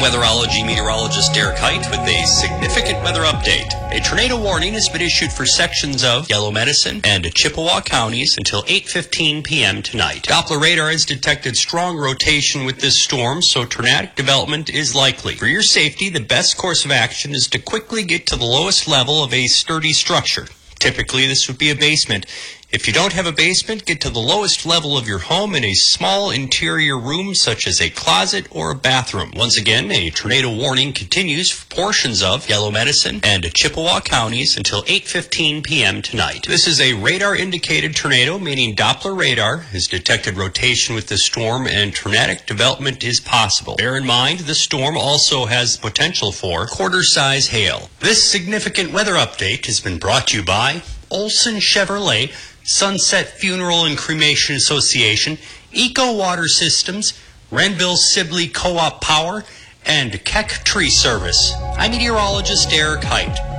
weatherology meteorologist Derek Height with a significant weather update. A tornado warning has been issued for sections of Yellow Medicine and Chippewa counties until 8:15 p.m. tonight. Doppler radar has detected strong rotation with this storm, so tornadic development is likely. For your safety, the best course of action is to quickly get to the lowest level of a sturdy structure. Typically, this would be a basement. If you don't have a basement, get to the lowest level of your home in a small interior room such as a closet or a bathroom. Once again, a tornado warning continues for portions of Yellow Medicine and Chippewa counties until 8:15 p.m. tonight. This is a radar-indicated tornado, meaning Doppler radar has detected rotation with the storm and tornadic development is possible. Bear in mind, the storm also has potential for quarter-size hail. This significant weather update has been brought to you by Olson Chevrolet, Sunset Funeral and Cremation Association, Eco Water Systems, Renville Sibley Co-op Power, and Keck Tree Service. I'm meteorologist Derek Height.